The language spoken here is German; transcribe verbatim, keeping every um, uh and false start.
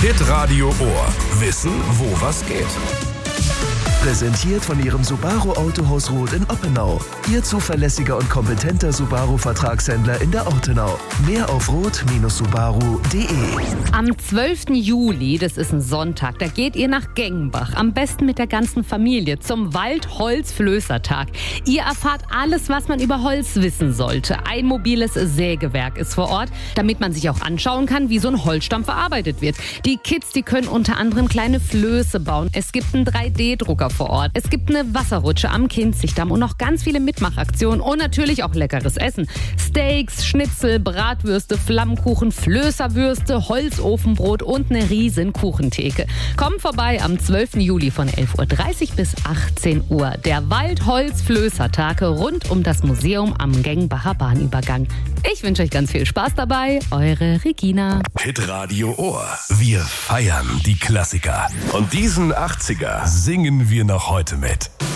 Hitradio Ohr. Wissen, wo was geht. Präsentiert von Ihrem Subaru Autohaus Roth in Oppenau. Ihr zuverlässiger und kompetenter Subaru-Vertragshändler in der Ortenau. Mehr auf roth Bindestrich subaru punkt de. Am zwölften Juli, das ist ein Sonntag, da geht ihr nach Gengenbach. Am besten mit der ganzen Familie zum Wald-Holz-Flößertag. Ihr erfahrt alles, was man über Holz wissen sollte. Ein mobiles Sägewerk ist vor Ort, damit man sich auch anschauen kann, wie so ein Holzstamm verarbeitet wird. Die Kids, die können unter anderem kleine Flöße bauen. Es gibt einen drei D Drucker vor Ort. Es gibt eine Wasserrutsche am Kinzigdamm und noch ganz viele Mitmachaktionen und natürlich auch leckeres Essen. Steaks, Schnitzel, Bratwürste, Flammkuchen, Flößerwürste, Holzofenbrot und eine riesen Kuchentheke. Kommt vorbei am zwölften Juli von elf Uhr dreißig bis achtzehn Uhr. Der Wald-Holz-Flößertag rund um das Museum am Gengenbacher Bahnübergang. Ich wünsche euch ganz viel Spaß dabei. Eure Regina. Hitradio Ohr. Wir feiern die Klassiker. Und diesen achtziger singen wir noch heute mit.